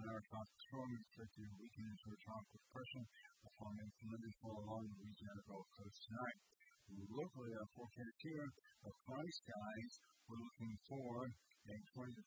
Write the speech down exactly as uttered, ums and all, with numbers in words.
our tropical storm is expected to weaken into a tropical depression, forming tremendous fall along the Louisiana Gulf Coast tonight. Locally, our forecast here of cloudy skies. We're looking for a twenty to